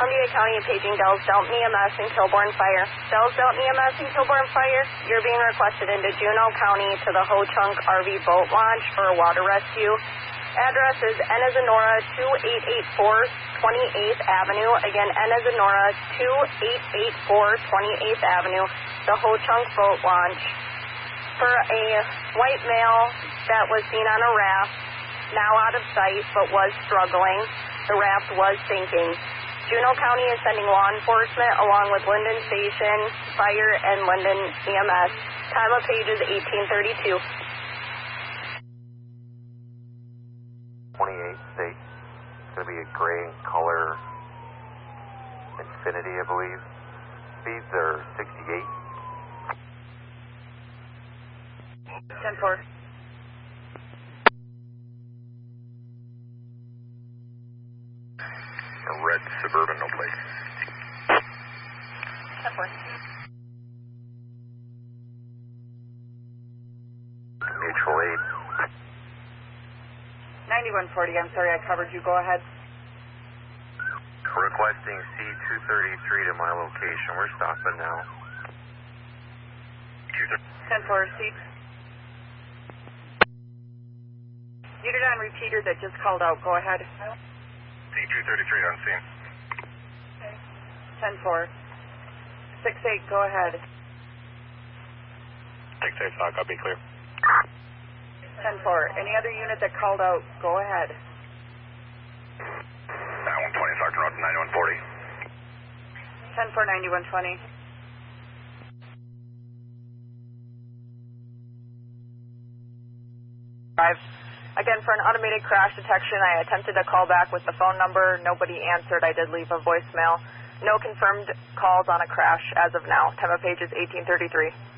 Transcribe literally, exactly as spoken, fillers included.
Columbia County paging Dells Delton E M S and Kilbourne Fire. Dells Delton E M S and Kilbourne Fire, you're being requested into Juneau County to the Ho Chunk R V boat launch for a water rescue. Address is N as in Nora, two eight eight four twenty-eighth Avenue. Again, N as in Nora, two eight eight four twenty-eighth Avenue, the Ho Chunk boat launch. For a white male that was seen on a raft, now out of sight, but was struggling. The raft was sinking. Juneau County is sending law enforcement along with Linden Station, Fire, and Linden E M S. Time of page is eighteen thirty-two. twenty-eight state. It's going to be a gray color Infinity, I believe. Speeds are sixty-eight. ten four. A red Suburban, no plate. ten four. Mutual aid. ninety-one forty, I'm sorry I covered you. Go ahead. Requesting C two thirty-three to my location. We're stopping now. ten four, C. Unit on repeater that just called out. Go ahead. C two thirty-three on scene. ten four. six eight, go ahead. six eight, Sock, I'll be clear. ten four. Any other unit that called out, go ahead. nine one twenty, Sergeant Road, ninety-one forty. ten four, ninety-one twenty. Five. Again, for an automated crash detection, I attempted to call back with the phone number. Nobody answered. I did leave a voicemail. No confirmed calls on a crash as of now. Time of page is eighteen thirty-three.